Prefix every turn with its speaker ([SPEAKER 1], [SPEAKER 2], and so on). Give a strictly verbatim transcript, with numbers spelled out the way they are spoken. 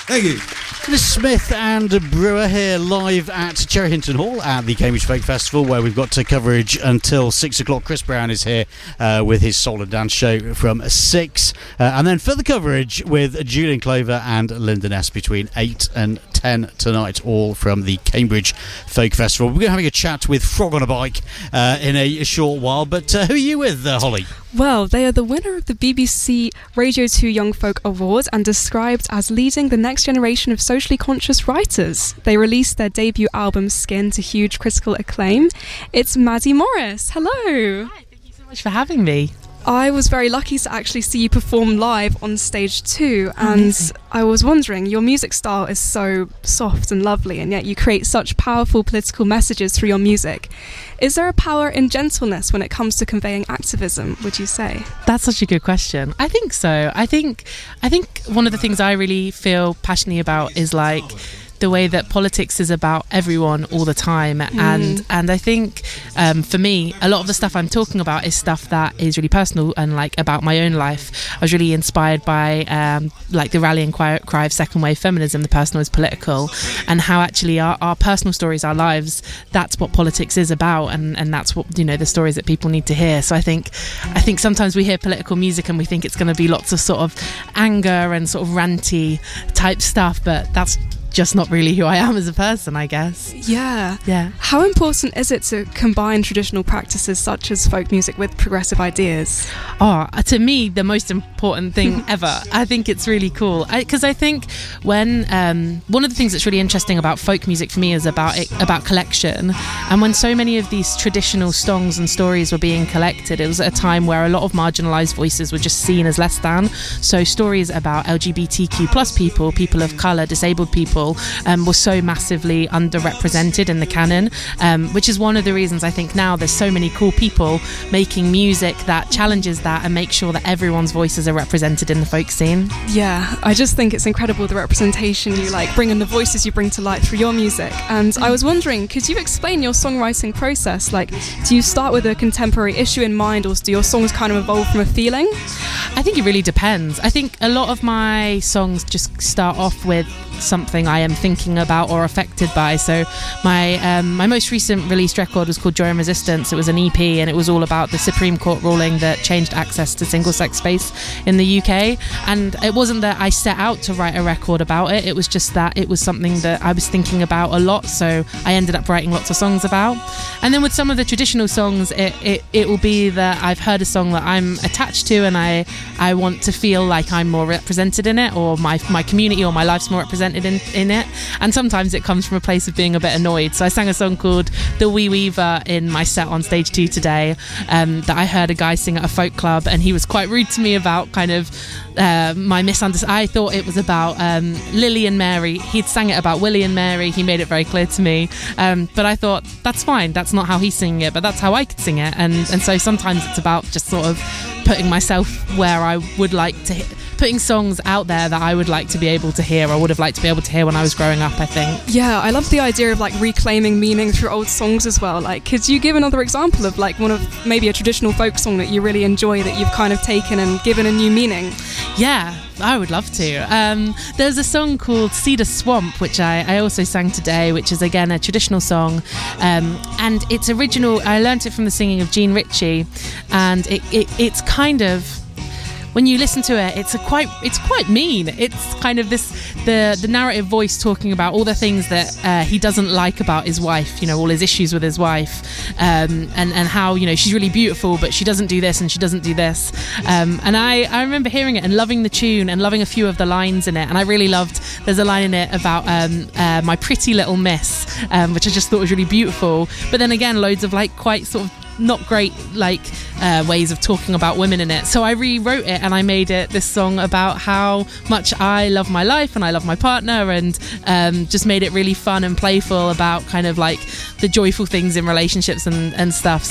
[SPEAKER 1] Thank you.
[SPEAKER 2] Smith and Brewer here live at Cherry Hinton Hall at the Cambridge Folk Festival, where we've got to coverage until six o'clock. Chris Brown is here uh, with his soul and dance show from six, uh, and then further coverage with Julian Clover and Linda Ness between eight and ten tonight, all from the Cambridge Folk Festival. We're going to have a chat with Frog on a Bike uh, in a, a short while, but uh, who are you with, uh, Holly?
[SPEAKER 3] Well, they are the winner of the B B C Radio two Young Folk Awards and described as leading the next generation of socially conscious writers. They released their debut album Skin to huge critical acclaim. It's Maddie Morris. Hello.
[SPEAKER 4] Hi, thank you so much for having me.
[SPEAKER 3] I was very lucky to actually see you perform live on stage two, and
[SPEAKER 4] Amazing.
[SPEAKER 3] I was wondering, your music style is so soft and lovely, and yet you create such powerful political messages through your music. Is there a power in gentleness when it comes to conveying activism, would you say?
[SPEAKER 4] That's such a good question. I think so. I think I think one of the things I really feel passionately about is like the way that politics is about everyone all the time, mm. and and I think um, for me a lot of the stuff I'm talking about is stuff that is really personal and like about my own life. I was really inspired by um, like the rallying cry, cry of second wave feminism, the personal is political, and how actually our, our personal stories, our lives, that's what politics is about, and, and that's what, you know, the stories that people need to hear. So I think I think sometimes we hear political music and we think it's going to be lots of sort of anger and sort of ranty type stuff, but that's just not really who I am as a person, I guess.
[SPEAKER 3] Yeah.
[SPEAKER 4] Yeah.
[SPEAKER 3] How important is it to combine traditional practices such as folk music with progressive ideas?
[SPEAKER 4] Oh, to me, the most important thing ever. I think it's really cool. Because I, I think when, um, one of the things that's really interesting about folk music for me is about it, about collection. And when so many of these traditional songs and stories were being collected, it was at a time where a lot of marginalised voices were just seen as less than. So stories about L G B T Q plus people, people of colour, disabled people, Um, were so massively underrepresented in the canon, um, which is one of the reasons I think now there's so many cool people making music that challenges that and make sure that everyone's voices are represented in the folk scene.
[SPEAKER 3] Yeah, I just think it's incredible the representation you like bring and the voices you bring to light through your music. And I was wondering, could you explain your songwriting process? Like, do you start with a contemporary issue in mind, or do your songs kind of evolve from a feeling?
[SPEAKER 4] I think it really depends. I think a lot of my songs just start off with something I am thinking about or affected by. So my um, my most recent released record was called Joy and Resistance. It was an E P, and it was all about the Supreme Court ruling that changed access to single-sex space in the U K. And it wasn't that I set out to write a record about it, it was just that it was something that I was thinking about a lot, so I ended up writing lots of songs about. And then with some of the traditional songs, it, it, it will be that I've heard a song that I'm attached to, and I I want to feel like I'm more represented in it, or my my community or my life's more represented in, in it. And sometimes it comes from a place of being a bit annoyed. So I sang a song called The Wee Weaver in my set on stage two today, um, that I heard a guy sing at a folk club, and he was quite rude to me about kind of uh, my misunderstanding. I thought it was about um, Lily and Mary. He'd sang it about Willie and Mary. He made it very clear to me, um, but I thought that's fine, that's not how he's singing it, but that's how I could sing it. And, and so sometimes it's about just sort of putting myself where I would like to hit, putting songs out there that I would like to be able to hear, or would have liked to be able to hear when I was growing up, I think.
[SPEAKER 3] Yeah, I love the idea of like reclaiming meaning through old songs as well. Like, could you give another example of like one of maybe a traditional folk song that you really enjoy that you've kind of taken and given a new meaning?
[SPEAKER 4] Yeah, I would love to. Um, there's a song called Cedar Swamp, which I, I also sang today, which is again a traditional song, um, and it's original. I learnt it from the singing of Jean Ritchie, and it, it it's kind of, when you listen to it, it's a quite it's quite mean. It's kind of this the the narrative voice talking about all the things that uh, he doesn't like about his wife, you know, all his issues with his wife, um, and and how, you know, she's really beautiful, but she doesn't do this and she doesn't do this. Um, and I I remember hearing it and loving the tune and loving a few of the lines in it. And I really loved, there's a line in it about um, uh, my pretty little miss, um, which I just thought was really beautiful. But then again, loads of like quite sort of not great like uh, ways of talking about women in it. So I rewrote it and I made it this song about how much I love my life and I love my partner, and um, just made it really fun and playful about kind of like the joyful things in relationships and, and stuff.